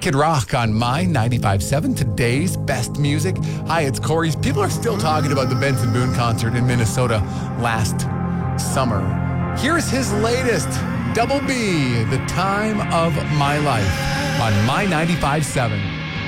Kid Rock on My 95.7, today's best music. Hi, it's Corey. People are still talking about the Benson Boone concert in Minnesota last summer. Here's his latest, Double B, The Time of My Life on My 95.7.